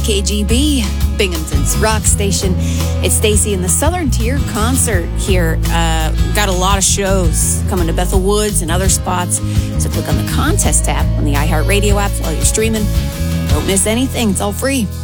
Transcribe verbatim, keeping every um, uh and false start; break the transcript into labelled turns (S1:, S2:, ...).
S1: K G B, Binghamton's rock station. It's Stacy in the Southern Tier concert here. Uh, got a lot of shows coming to Bethel Woods and other spots. So click on the contest tab on the iHeartRadio app while you're streaming. Don't miss anything. It's all free.